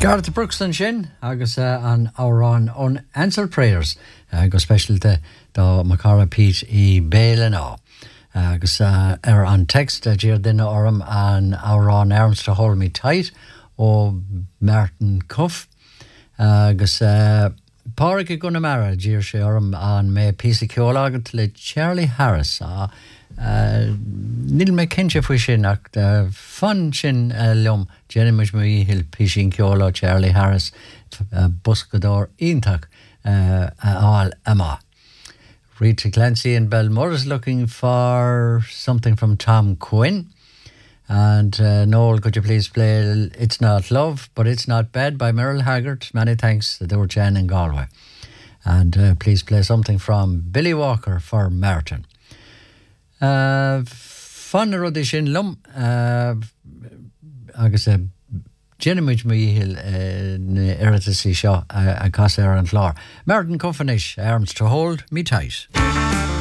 Gareth Brooks an sin agus an árán unanswered prayers go specialte do Macara Pete I béle ná. Agus an text dír duine orm an árán Arms to Hold Me Tight ó Martin Cuff. Agus páric gona mara dír sé orm an mé písa ceola agat le Charlie Harris Níl mé cinse faoi sin ach fan sin lom Jennifer Muhil písin ceola Charlie Harris buscador iontak all Emma. Rita Clancy and Belmore is looking for something from Tom Quinn. And Noel, could you please play It's Not Love, But It's Not Bad by Merrill Haggard. Many thanks, Dor Jen in Galway. And please play something from Billy Walker for Martin. Fan rudi sin lum agus Jennifer Muhil na iritasi seo a casa ar an chlár. Martin Cuffanish, Arms to Hold Me Tight.